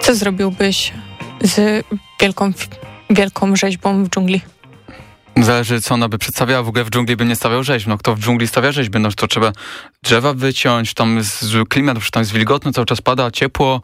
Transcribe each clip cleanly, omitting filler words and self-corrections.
Co zrobiłbyś z wielką rzeźbą w dżungli? Zależy, co ona by przedstawiała. W ogóle w dżungli bym nie stawiał rzeźb. No kto w dżungli stawia rzeźby? No to trzeba drzewa wyciąć, tam jest klimat, tam jest wilgotny, cały czas pada, ciepło,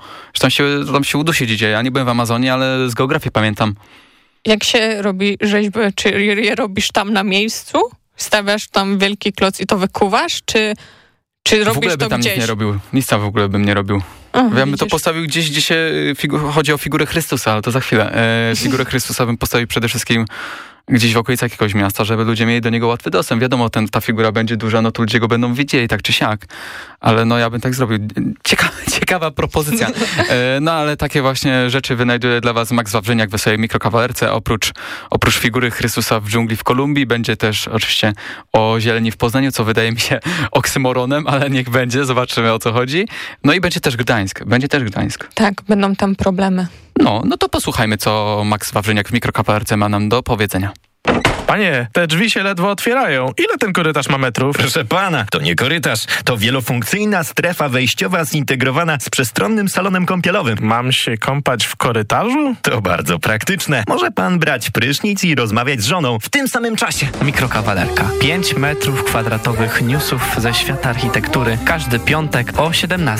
że tam się udusić idzie. Ja nie byłem w Amazonii, ale z geografii pamiętam. Jak się robi rzeźby? Czy je robisz tam na miejscu? Stawiasz tam wielki kloc i to wykuwasz? Czy robisz to gdzieś? W ogóle bym tam nic nie robił. Nic tam w ogóle bym nie robił. Ja bym to postawił gdzieś, gdzie się chodzi o figurę Chrystusa, ale to za chwilę. Figurę Chrystusa bym postawił przede wszystkim gdzieś w okolicach jakiegoś miasta, żeby ludzie mieli do niego łatwy dostęp. Wiadomo, ta figura będzie duża, no to ludzie go będą widzieli tak czy siak. Ale no ja bym tak zrobił. Ciekawa propozycja. No ale takie właśnie rzeczy wynajduję dla was Max Wawrzyniak w swojej mikrokawalerce. Oprócz figury Chrystusa w dżungli w Kolumbii będzie też oczywiście o zieleni w Poznaniu, co wydaje mi się oksymoronem, ale niech będzie, zobaczymy o co chodzi. No i będzie też Gdańsk. Tak, będą tam problemy. No to posłuchajmy, co Max Wawrzyniak w mikrokawalerce ma nam do powiedzenia. Panie, te drzwi się ledwo otwierają. Ile ten korytarz ma metrów? Proszę pana, to nie korytarz. To wielofunkcyjna strefa wejściowa zintegrowana z przestronnym salonem kąpielowym. Mam się kąpać w korytarzu? To bardzo praktyczne. Może pan brać prysznic i rozmawiać z żoną w tym samym czasie. Mikrokawalerka. 5 metrów kwadratowych newsów ze świata architektury. Każdy piątek o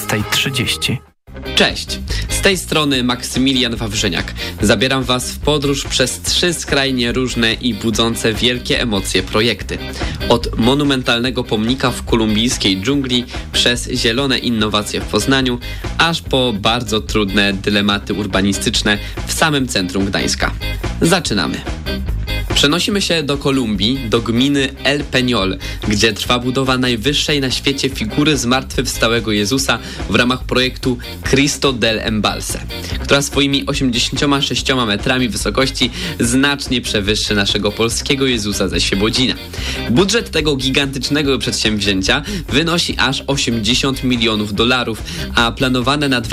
17:30. Cześć, z tej strony Maksymilian Wawrzyniak. Zabieram Was w podróż przez 3 skrajnie różne i budzące wielkie emocje projekty. Od monumentalnego pomnika w kolumbijskiej dżungli, przez zielone innowacje w Poznaniu, aż po bardzo trudne dylematy urbanistyczne w samym centrum Gdańska. Zaczynamy. Przenosimy się do Kolumbii, do gminy El Peñol, gdzie trwa budowa najwyższej na świecie figury zmartwychwstałego Jezusa w ramach projektu Cristo del Embalse, która swoimi 86 metrami wysokości znacznie przewyższy naszego polskiego Jezusa ze Świebodzina. Budżet tego gigantycznego przedsięwzięcia wynosi aż $80 milionów, a planowane na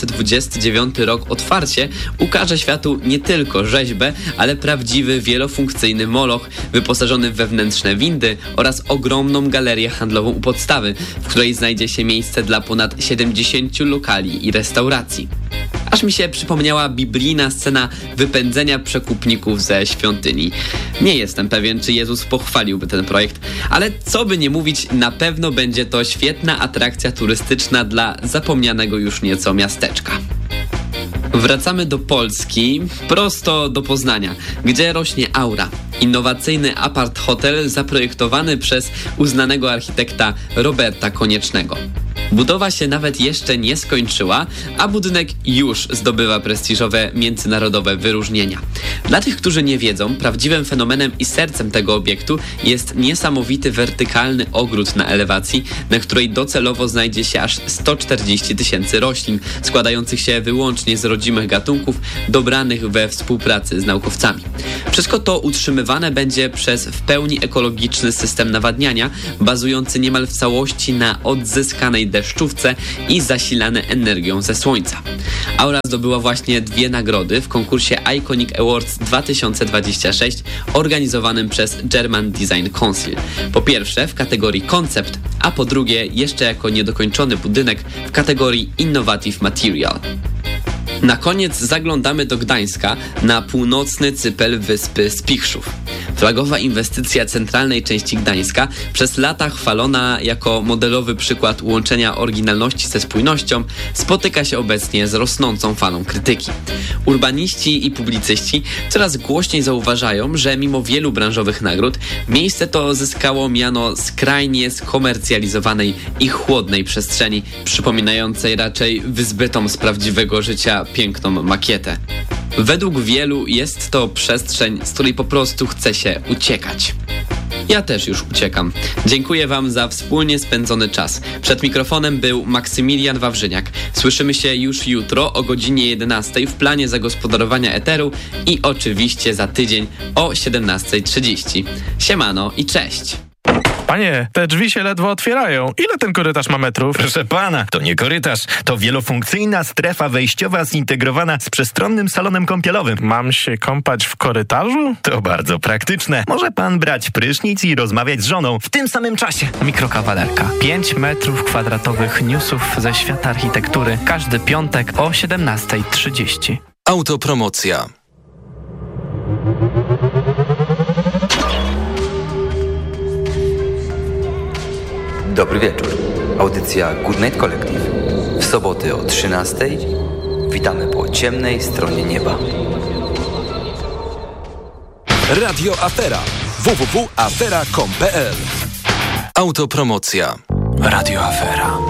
2029 rok otwarcie ukaże światu nie tylko rzeźbę, ale prawdziwy wielofunkcyjny moloch wyposażony w wewnętrzne windy oraz ogromną galerię handlową u podstawy, w której znajdzie się miejsce dla ponad 70 lokali i restauracji. Aż mi się przypomniała biblijna scena wypędzenia przekupników ze świątyni. Nie jestem pewien, czy Jezus pochwaliłby ten projekt, ale co by nie mówić, na pewno będzie to świetna atrakcja turystyczna dla zapomnianego już nieco miasteczka. Wracamy do Polski, prosto do Poznania, gdzie rośnie Aura, innowacyjny apart-hotel zaprojektowany przez uznanego architekta Roberta Koniecznego. Budowa się nawet jeszcze nie skończyła, a budynek już zdobywa prestiżowe międzynarodowe wyróżnienia. Dla tych, którzy nie wiedzą, prawdziwym fenomenem i sercem tego obiektu jest niesamowity wertykalny ogród na elewacji, na której docelowo znajdzie się aż 140 000 roślin, składających się wyłącznie z rodzimych gatunków, dobranych we współpracy z naukowcami. Wszystko to utrzymywane będzie przez w pełni ekologiczny system nawadniania, bazujący niemal w całości na odzyskanej deszczówce i zasilane energią ze słońca. Aura zdobyła właśnie 2 nagrody w konkursie Iconic Awards 2026 organizowanym przez German Design Council. Po pierwsze w kategorii Concept, a po drugie jeszcze jako niedokończony budynek w kategorii Innovative Material. Na koniec zaglądamy do Gdańska, na północny cypel wyspy Spichrzów. Flagowa inwestycja centralnej części Gdańska, przez lata chwalona jako modelowy przykład łączenia oryginalności ze spójnością, spotyka się obecnie z rosnącą falą krytyki. Urbaniści i publicyści coraz głośniej zauważają, że mimo wielu branżowych nagród, miejsce to zyskało miano skrajnie skomercjalizowanej i chłodnej przestrzeni, przypominającej raczej wyzbytą z prawdziwego życia piękną makietę. Według wielu jest to przestrzeń, z której po prostu chce się uciekać. Ja też już uciekam. Dziękuję Wam za wspólnie spędzony czas. Przed mikrofonem był Maksymilian Wawrzyniak. Słyszymy się już jutro o godzinie 11 w planie zagospodarowania eteru i oczywiście za tydzień o 17:30. Siemano i cześć! Panie, te drzwi się ledwo otwierają. Ile ten korytarz ma metrów? Proszę pana, to nie korytarz, to wielofunkcyjna strefa wejściowa zintegrowana z przestronnym salonem kąpielowym. Mam się kąpać w korytarzu? To bardzo praktyczne. Może pan brać prysznic i rozmawiać z żoną w tym samym czasie. Mikrokawalerka. 5 metrów kwadratowych newsów ze świata architektury. Każdy piątek o 17:30. Autopromocja. Dobry wieczór. Audycja Good Night Collective. W soboty o 13:00 witamy po ciemnej stronie nieba. Radio Afera. www.afera.com.pl. Autopromocja. Radio Afera.